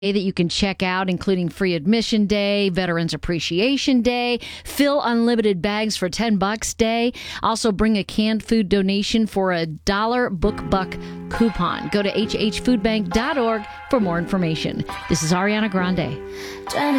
that you can check out, including free admission day, Veterans Appreciation Day, fill unlimited bags for $10 day. Also bring a canned food donation for a $1 book buck coupon. Go to hhfoodbank.org for more information. This is Ariana Grande.